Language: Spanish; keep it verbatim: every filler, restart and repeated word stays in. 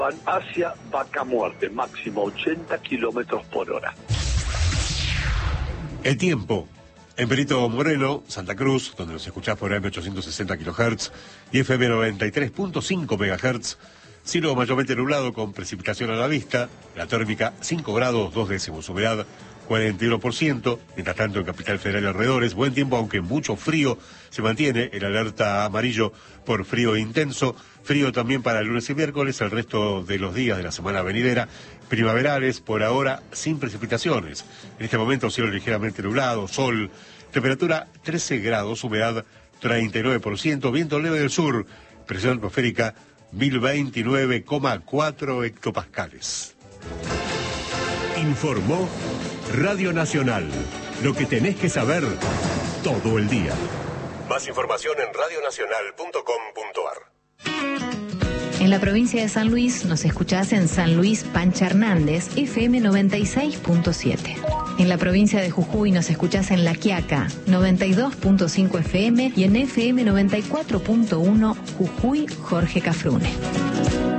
Van hacia Vaca Muerte, máximo ochenta kilómetros por hora. El tiempo. En Perito Moreno, Santa Cruz, donde nos escuchás por A M ochocientos sesenta kilohertz y F M noventa y tres punto cinco megahertz, cielo mayormente nublado con precipitación a la vista, la térmica cinco grados, dos décimos, humedad cuarenta y uno por ciento, mientras tanto en Capital Federal y alrededores, buen tiempo aunque mucho frío, se mantiene el alerta amarillo por frío intenso, frío también para el lunes y miércoles, el resto de los días de la semana venidera, primaverales, por ahora sin precipitaciones. En este momento cielo ligeramente nublado, sol, temperatura trece grados, humedad treinta y nueve por ciento, viento leve del sur, presión atmosférica mil veintinueve coma cuatro hectopascales. Informó Radio Nacional. Lo que tenés que saber todo el día. Más información en radio nacional punto com punto ar. En la provincia de San Luis nos escuchás en San Luis Pancha Hernández, F M noventa y seis punto siete. En la provincia de Jujuy nos escuchás en La Quiaca, noventa y dos punto cinco F M y en F M noventa y cuatro punto uno Jujuy Jorge Cafrune.